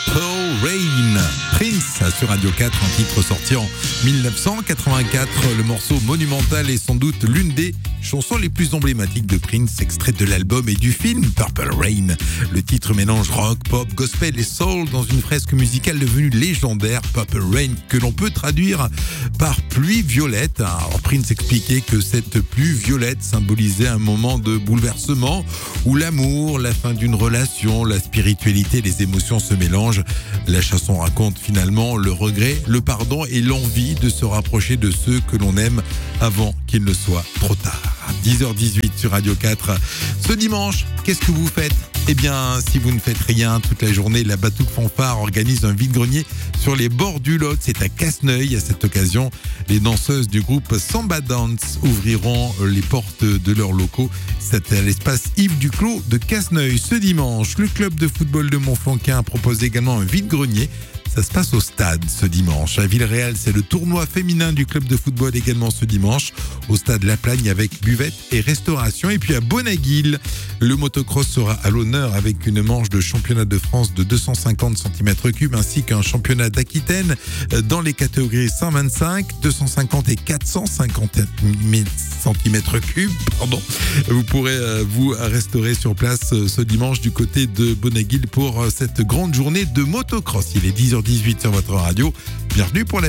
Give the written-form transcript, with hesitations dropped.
Rain, Prince sur Radio 4, un titre sorti en 1984. Le morceau monumental est sans doute l'une des chansons les plus emblématiques de Prince, extraite de l'album et du film Purple Rain. Le titre mélange rock, pop, gospel et soul dans une fresque musicale devenue légendaire, Purple Rain, que l'on peut traduire par pluie violette. Alors Prince expliquait que cette pluie violette symbolisait un moment de bouleversement où l'amour, la fin d'une relation, la spiritualité, les émotions se mélangent. La chanson raconte finalement le regret, le pardon et l'envie de se rapprocher de ceux que l'on aime avant qu'il ne soit trop tard. 10h18 sur Radio 4. Ce dimanche, qu'est-ce que vous faites ? Eh bien, si vous ne faites rien toute la journée, la Batouk Fanfare organise un vide-grenier sur les bords du Lot. C'est à Casseneuil. À cette occasion, les danseuses du groupe Samba Dance ouvriront les portes de leurs locaux. C'est à l'espace Yves Duclos de Casseneuil. Ce dimanche, le club de football de Montflanquin propose également un vide-grenier. Ça se passe au stade ce dimanche. À Villeréal, c'est le tournoi féminin du club de football également ce dimanche. Au stade La Plagne avec buvette et restauration. Et puis à Bonaguil, le motocross sera à l'honneur avec une manche de championnat de France de 250 cm3 ainsi qu'un championnat d'Aquitaine dans les catégories 125, 250 et 450 cm3. Vous pourrez vous restaurer sur place ce dimanche du côté de Bonaguil pour cette grande journée de motocross. Il est 10h18 sur votre radio. Bienvenue pour la